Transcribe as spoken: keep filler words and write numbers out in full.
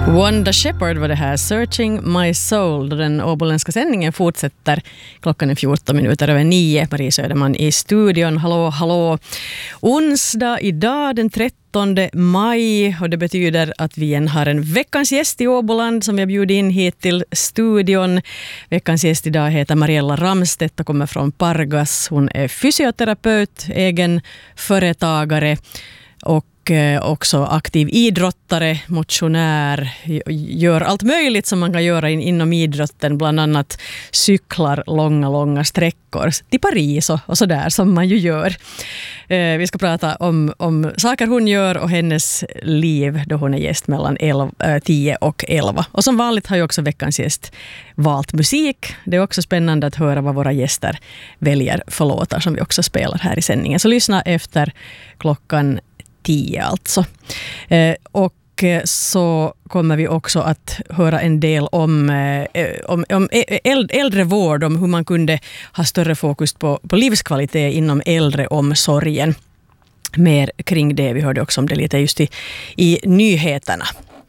Wanda Shepherd var det här, Searching My Soul, då den åboländska sändningen fortsätter. Klockan är fjorton minuter över nio. Marie Söderman i studion. Hallå, hallå. Onsdag idag den trettonde maj, och det betyder att vi igen har en veckans gäst i Åboland som vi har bjudit in hit till studion. Veckans gäst idag heter Mariella Ramstedt och kommer från Pargas. Hon är fysioterapeut, egen företagare och också aktiv idrottare, motionär, gör allt möjligt som man kan göra in, inom idrotten, bland annat cyklar långa, långa sträckor till Paris och, och sådär som man ju gör. Eh, vi ska prata om, om saker hon gör och hennes liv då hon är gäst mellan tio och elva. Och som vanligt har ju också veckans gäst valt musik. Det är också spännande att höra vad våra gäster väljer för låtar som vi också spelar här i sändningen. Så lyssna efter klockan tio alltså. Eh, och så kommer vi också att höra en del om, eh, om, om äldrevård, om hur man kunde ha större fokus på, på livskvalitet inom äldreomsorgen. Mer kring det. Vi hörde också om det lite just i, i nyheterna.